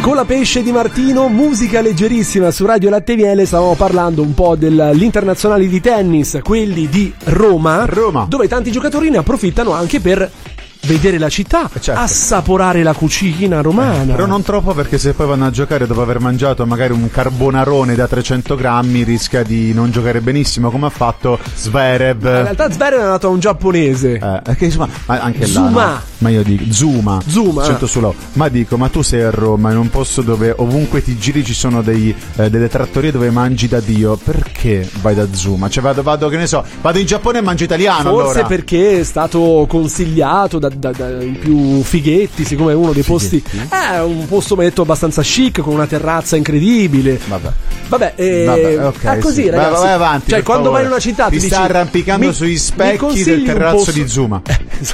Colapesce di Martino, musica leggerissima su Radio Latte Miele. Stavamo parlando un po' dell'internazionale di tennis, quelli di Roma, dove tanti giocatori ne approfittano anche per vedere la città, certo, assaporare la cucina romana. Però non troppo, perché se poi vanno a giocare dopo aver mangiato magari un carbonarone da 300 grammi rischia di non giocare benissimo, come ha fatto Zverev. In realtà Zverev è andato a un giapponese, che insomma, anche Zuma. là, no? Ma io dico Zuma 100 sulla. Ma dico, ma tu sei a Roma, in un posto dove ovunque ti giri ci sono delle trattorie dove mangi da Dio, perché vai da Zuma? Cioè vado che ne so, vado in Giappone e mangio italiano. Forse allora, perché è stato consigliato dai più fighetti, siccome è uno dei posti, è un posto, mi ha detto, abbastanza chic, con una terrazza incredibile. Vabbè, ok, così, sì, ragazzi. vai avanti, cioè, quando favore. vai in una città ti sta arrampicando sui specchi del terrazzo di Zuma.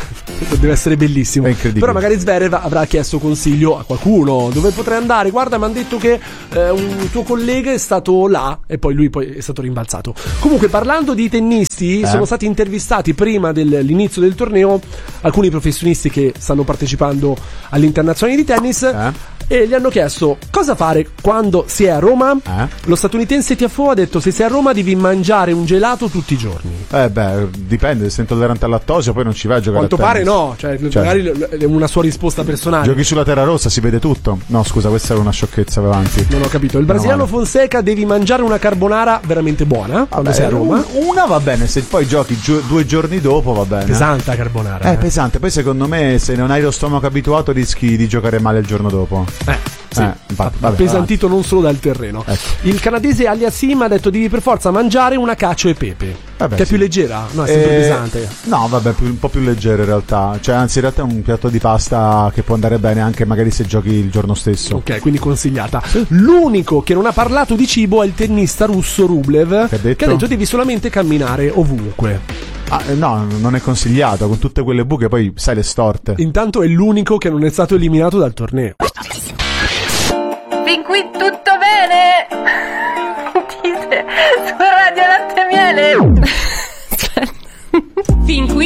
Deve essere bellissimo. È incredibile. Però magari Zverev avrà chiesto consiglio a qualcuno: dove potrei andare? Guarda, mi hanno detto che un tuo collega è stato là, e poi lui è stato rimbalzato. Comunque, parlando di tennisti, sono stati intervistati prima dell'inizio del torneo alcuni professionisti che stanno partecipando all'internazionale di tennis. E gli hanno chiesto cosa fare quando si è a Roma. Lo statunitense Tiafoe ha detto: se sei a Roma devi mangiare un gelato tutti i giorni. Dipende, se sei intollerante al lattosio poi non ci vai a giocare. Quanto a tennis. pare no, cioè magari è una sua risposta personale. Giochi sulla terra rossa, si vede tutto. No, scusa, questa era una sciocchezza, avanti. Non ho capito. Il brasiliano Fonseca: devi mangiare una carbonara veramente buona quando sei a Roma. Una va bene, se poi giochi 2 giorni dopo va bene. Pesante la carbonara. Pesante. Poi secondo me, se non hai lo stomaco abituato, rischi di giocare male il giorno dopo. Sì, appesantito non solo dal terreno. Il canadese Aliasim ha detto: devi per forza mangiare una cacio e pepe. Che è più leggera? No, è sempre pesante. No, vabbè, un po' più leggero in realtà. Cioè, anzi, in realtà è un piatto di pasta che può andare bene anche magari se giochi il giorno stesso. Ok, quindi consigliata. L'unico che non ha parlato di cibo è il tennista russo Rublev, che ha detto: devi solamente camminare ovunque. No, non è consigliato, con tutte quelle buche poi sai le storte. Intanto è l'unico che non è stato eliminato dal torneo. Fin qui tutto bene? Dite su Radio Latte Miele.